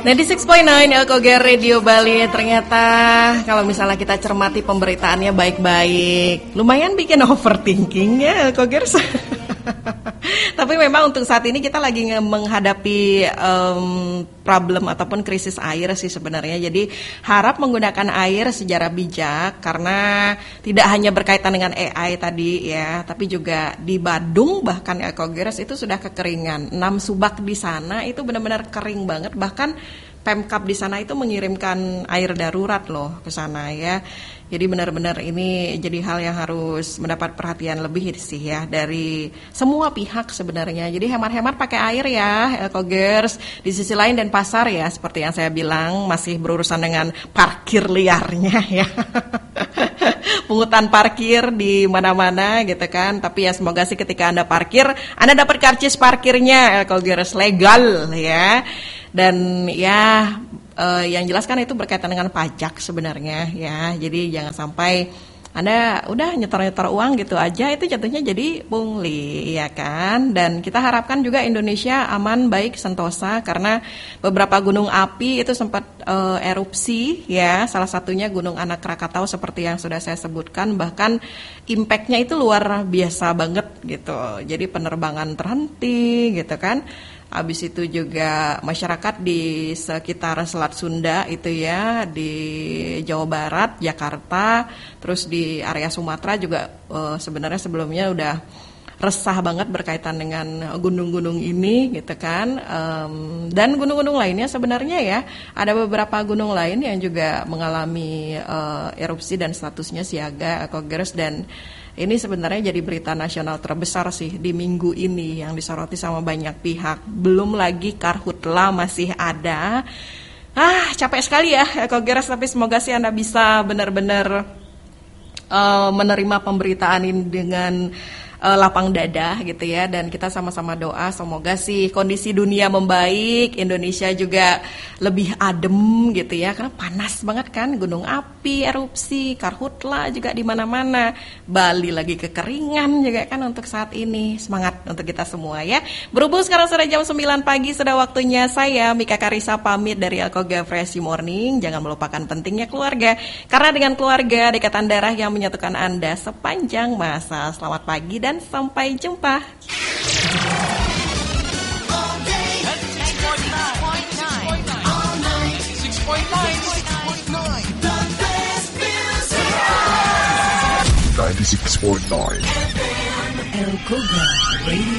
96.9 Elkoger Radio Bali. Ternyata kalau misalnya kita cermati pemberitaannya baik-baik, lumayan bikin overthinking ya Elkogers. Tapi memang untuk saat ini kita lagi menghadapi problem ataupun krisis air sih sebenarnya. Jadi harap menggunakan air secara bijak karena tidak hanya berkaitan dengan AI tadi ya, tapi juga di Badung bahkan Elkogers itu sudah kekeringan. 6 subak di sana itu benar-benar kering banget, bahkan Pemkab di sana itu mengirimkan air darurat loh ke sana ya. Jadi benar-benar ini jadi hal yang harus mendapat perhatian lebih sih ya dari semua pihak sebenarnya. Jadi hemat-hemat pakai air ya Elkogers. Di sisi lain dan pasar ya seperti yang saya bilang masih berurusan dengan parkir liarnya ya. Pungutan parkir di mana-mana gitu kan. Tapi ya semoga sih ketika Anda parkir, Anda dapat karcis parkirnya Elkogers legal ya. Dan ya yang jelas kan itu berkaitan dengan pajak sebenarnya ya. Jadi jangan sampai Anda udah nyetor-nyetor uang gitu aja itu jatuhnya jadi pungli ya kan. Dan kita harapkan juga Indonesia aman, baik, sentosa karena beberapa gunung api itu sempat erupsi ya. Salah satunya Gunung Anak Krakatau seperti yang sudah saya sebutkan, bahkan impactnya itu luar biasa banget gitu. Jadi penerbangan terhenti gitu kan. Habis itu juga masyarakat di sekitar Selat Sunda itu ya, di Jawa Barat, Jakarta, terus di area Sumatera juga sebenarnya sebelumnya udah resah banget berkaitan dengan gunung-gunung ini gitu kan. Dan gunung-gunung lainnya sebenarnya ya, ada beberapa gunung lain yang juga mengalami erupsi dan statusnya siaga Elkogers. Dan ini sebenarnya jadi berita nasional terbesar sih di minggu ini yang disoroti sama banyak pihak. Belum lagi karhutla masih ada. Capek sekali ya Elkogers, tapi semoga sih Anda bisa benar-benar menerima pemberitaan ini dengan lapang dada gitu ya. Dan kita sama-sama doa semoga sih kondisi dunia membaik, Indonesia juga lebih adem gitu ya, karena panas banget kan, gunung api, erupsi, karhutla juga di mana-mana, Bali lagi kekeringan juga kan untuk saat ini. Semangat untuk kita semua ya. Berhubung sekarang sudah jam 9 pagi, sudah waktunya saya Mika Karisa pamit dari Elkoga Fresh Morning. Jangan melupakan pentingnya keluarga, karena dengan keluarga dekatan darah yang menyatukan Anda sepanjang masa. Selamat pagi dan sampai jumpa. Elkoga Radio.